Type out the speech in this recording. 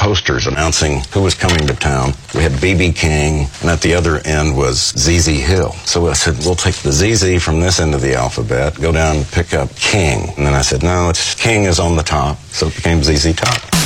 posters announcing who was coming to town. We had B.B. King, and at the other end was Z.Z. Hill. So I said, we'll take the Z.Z. from this end of the alphabet, go down and pick up King. And then I said, no, it's King is on the top, so it became Z.Z. Top.